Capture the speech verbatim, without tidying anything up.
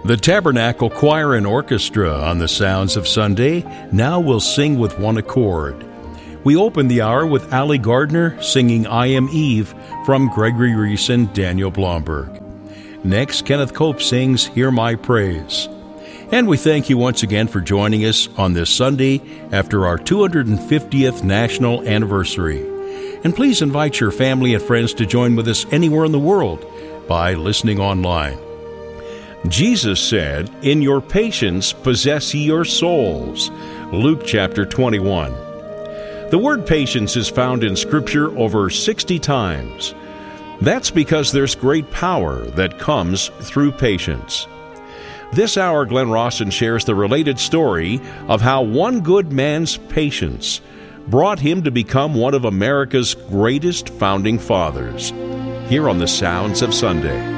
The Tabernacle Choir and Orchestra on the Sounds of Sunday now will sing with one accord. We open the hour with Ali Gardner singing I Am Eve from Gregory Reese and Daniel Blomberg. Next, Kenneth Cope sings Hear My Praise. And we thank you once again for joining us on this Sunday after our two hundred fiftieth National Anniversary. And please invite your family and friends to join with us anywhere in the world by listening online. Jesus said, "In your patience possess ye your souls." Luke chapter twenty-one. The word patience is found in Scripture over sixty times. That's because there's great power that comes through patience. This hour, Glenn Rawson shares the related story of how one good man's patience brought him to become one of America's greatest founding fathers. Here on the Sounds of Sunday.